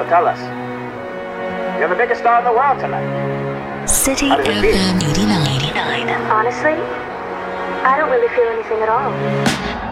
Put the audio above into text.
tell us. You're the biggest star in the world tonight. City How does it feel? FM 89. Honestly, I don't really feel anything at all.